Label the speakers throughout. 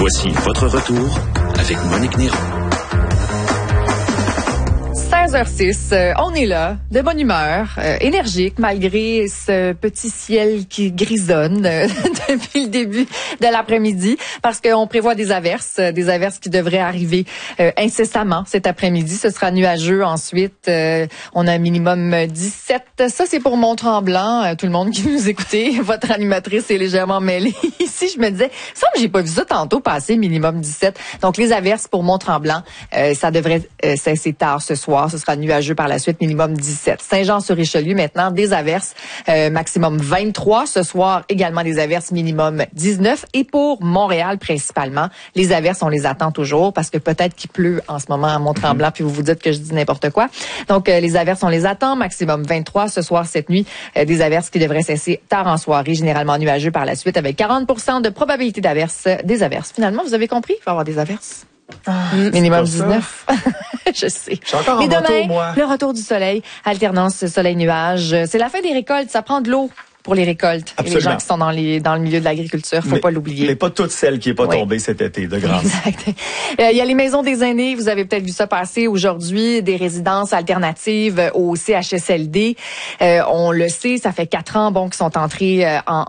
Speaker 1: Voici votre retour avec Monique Néron.
Speaker 2: 16h06, on est là, de bonne humeur, énergique malgré ce petit ciel qui grisonne depuis le début de l'après-midi, parce qu'on prévoit des averses qui devraient arriver incessamment cet après-midi. Ce sera nuageux ensuite. On a un minimum 17. Ça, c'est pour Mont-Tremblant. Tout le monde qui nous écoutait, votre animatrice est légèrement mêlée. Ici, je me disais, ça, j'ai pas vu ça tantôt passer, minimum 17. Donc, les averses pour Mont-Tremblant, ça devrait cesser tard ce soir. Ce sera nuageux par la suite, minimum 17. Saint-Jean-sur-Richelieu, maintenant, des averses, maximum 23. Ce soir, également des averses, minimum 19. Et pour Montréal, principalement, les averses, on les attend toujours parce que peut-être qu'il pleut en ce moment à Mont-Tremblant, puis vous vous dites que je dis n'importe quoi. Donc, les averses, on les attend, maximum 23. Ce soir, cette nuit, des averses qui devraient cesser tard en soirée, généralement nuageux par la suite, avec 40% de probabilité d'averses, des averses. Finalement, vous avez compris? Il va y avoir des averses. Minimum 19. Je sais.
Speaker 3: Je suis encore
Speaker 2: Mais
Speaker 3: en
Speaker 2: demain,
Speaker 3: moto, moi.
Speaker 2: le retour du soleil, alternance soleil-nuage. C'est la fin des récoltes, ça prend de l'eau pour les récoltes.
Speaker 3: Absolument.
Speaker 2: Et les gens qui sont dans le milieu de l'agriculture, faut pas l'oublier.
Speaker 3: Mais pas toute celle qui est pas tombée cet été, de grâce.
Speaker 2: Exact. Il y a les maisons des aînés, vous avez peut-être vu ça passer aujourd'hui, des résidences alternatives au CHSLD. On le sait, ça fait 4 ans qu'ils sont entrés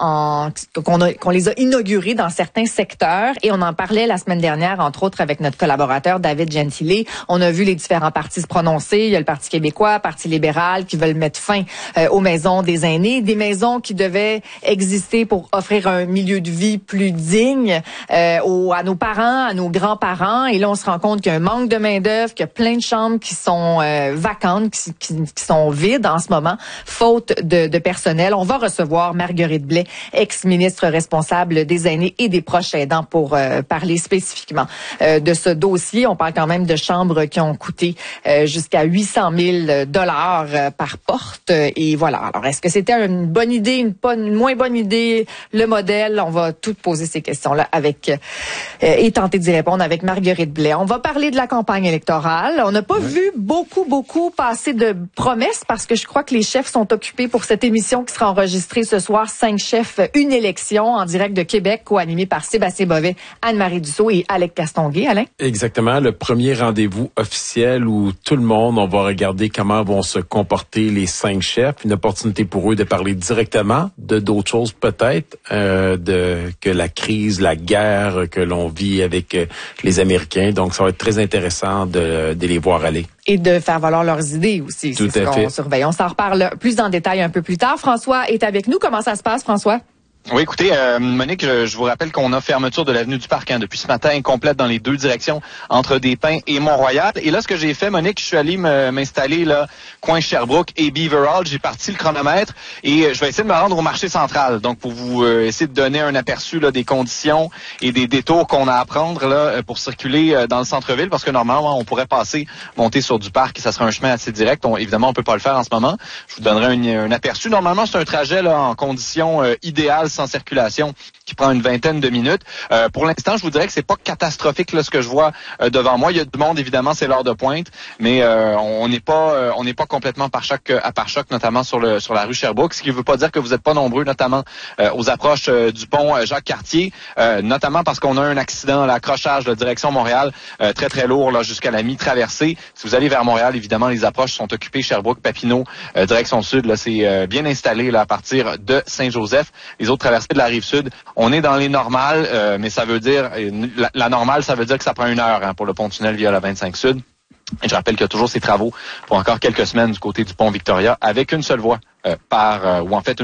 Speaker 2: qu'on les a inaugurés dans certains secteurs, et on en parlait la semaine dernière, entre autres avec notre collaborateur David Gentile. On a vu les différents partis se prononcer. Il y a le Parti québécois, Parti libéral qui veulent mettre fin aux maisons des aînés, des maisons qui devaient exister pour offrir un milieu de vie plus digne à nos parents, à nos grands-parents. Et là, on se rend compte qu'il y a un manque de main-d'œuvre, qu'il y a plein de chambres qui sont vacantes, qui sont vides en ce moment, faute de personnel. On va recevoir Marguerite Blais, ex-ministre responsable des aînés et des proches aidants, pour parler spécifiquement de ce dossier. On parle quand même de chambres qui ont coûté jusqu'à 800 000 $ par porte. Et voilà. Alors, est-ce que c'était une bonne idée, une moins bonne idée, le modèle? On va toutes poser ces questions-là avec et tenter d'y répondre avec Marguerite Blais. On va parler de la campagne électorale. On n'a pas vu beaucoup passer de promesses, parce que je crois que les chefs sont occupés pour cette émission qui sera enregistrée ce soir. 5 chefs, une élection en direct de Québec, co-animée par Sébastien Bovet, Anne-Marie Dussault et Alec Castonguay. Alain?
Speaker 4: Exactement. Le premier rendez-vous officiel où tout le monde, on va regarder comment vont se comporter les 5 chefs. Une opportunité pour eux de parler directement de d'autres choses peut-être, que la crise, la guerre que l'on vit avec les Américains. Donc, ça va être très intéressant de les voir aller. Et de faire valoir leurs idées aussi.
Speaker 2: Tout à fait. Surveille. On s'en reparle plus en détail un peu plus tard. François est avec nous. Comment ça se passe, François?
Speaker 5: Oui, écoutez, Monique, je vous rappelle qu'on a fermeture de l'avenue du Parc depuis ce matin, complète dans les 2 directions, entre Des-Pins et Mont-Royal. Et là, ce que j'ai fait, Monique, je suis allé m'installer là, coin Sherbrooke et Beaver Hall. J'ai parti le chronomètre et je vais essayer de me rendre au marché central. Donc, pour vous essayer de donner un aperçu là, des conditions et des détours qu'on a à prendre là pour circuler dans le centre-ville, parce que normalement, on pourrait monter sur du parc et ça serait un chemin assez direct. Évidemment, on peut pas le faire en ce moment. Je vous donnerai un aperçu. Normalement, c'est un trajet là en conditions idéales, sans circulation, qui prend une vingtaine de minutes. Pour l'instant, je vous dirais que c'est pas catastrophique là, ce que je vois devant moi. Il y a du monde, évidemment, c'est l'heure de pointe, mais on n'est pas complètement par choc, notamment sur la rue Sherbrooke, ce qui ne veut pas dire que vous n'êtes pas nombreux, notamment aux approches du pont Jacques-Cartier, notamment parce qu'on a un accident, l'accrochage de direction Montréal, très très lourd là jusqu'à la mi-traversée. Si vous allez vers Montréal, évidemment, les approches sont occupées. Sherbrooke, Papineau, direction sud, là c'est bien installé là à partir de Saint-Joseph. Les autres traversées de la Rive-Sud, on est dans les normales, mais ça veut dire la normale, ça veut dire que ça prend 1 heure pour le pont-tunnel via la 25 Sud. Et je rappelle qu'il y a toujours ces travaux pour encore quelques semaines du côté du pont Victoria avec une seule voie ou en fait